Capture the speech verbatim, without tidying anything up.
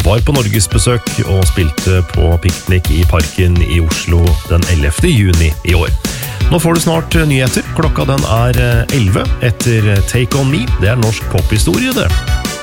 var på Norgesbesøk og spilte på Piknik i Parken i Oslo den ellevte juni i år. Nå får du snart nyheter. Klokka den er elleve etter Take On Me. Det er norsk pophistorie, det.